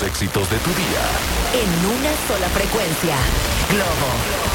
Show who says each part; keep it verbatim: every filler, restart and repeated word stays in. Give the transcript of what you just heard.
Speaker 1: los éxitos de tu día.
Speaker 2: En una sola frecuencia. Globo